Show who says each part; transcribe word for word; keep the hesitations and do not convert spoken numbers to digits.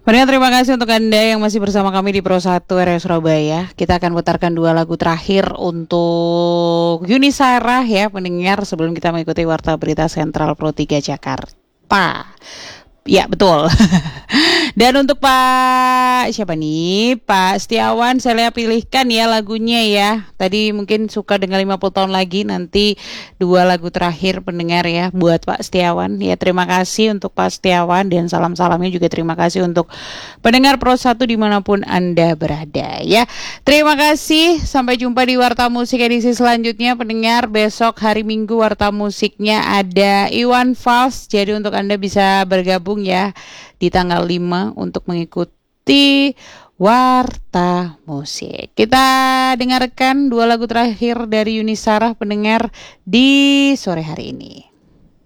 Speaker 1: Maria, terima kasih untuk Anda yang masih bersama kami di Pro satu R S Surabaya. Kita akan putarkan dua lagu terakhir untuk Yuni Sarah ya pendengar sebelum kita mengikuti Warta Berita Sentral Pro tiga Jakarta. Ya betul. Dan untuk Pak siapa nih? Pak Setiawan saya pilihkan ya lagunya ya. Tadi mungkin suka dengan lima puluh tahun lagi, nanti dua lagu terakhir pendengar ya buat Pak Setiawan. Ya terima kasih untuk Pak Setiawan dan salam-salamnya juga terima kasih untuk pendengar Pro satu dimanapun Anda berada ya. Terima kasih, sampai jumpa di Warta Musik edisi selanjutnya pendengar. Besok hari Minggu Warta Musiknya ada Iwan Fals. Jadi untuk Anda bisa bergabung ya di tanggal lima untuk mengikuti Warta Musik. Kita dengarkan dua lagu terakhir dari Yuni Sarah pendengar di sore hari ini.